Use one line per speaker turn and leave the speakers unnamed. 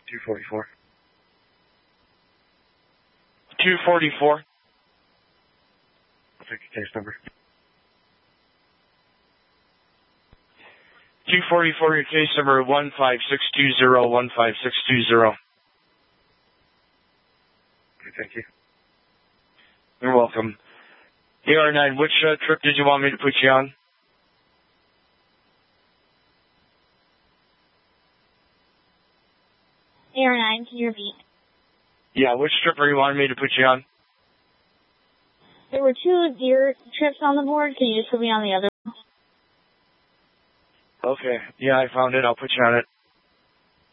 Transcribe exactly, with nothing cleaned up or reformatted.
two forty-four.
two forty-four.
I'll take your case number.
two forty-four, your case number one five six two zero, one five six two zero.
Okay, thank you.
You're welcome. A R nine, which uh, trip did you want me to put you on?
A R nine, can you repeat?
Yeah, which trip are you wanting me to put you on?
There were two deer trips on the board. Can you just put me on the other one?
Okay. Yeah, I found it. I'll put you on it.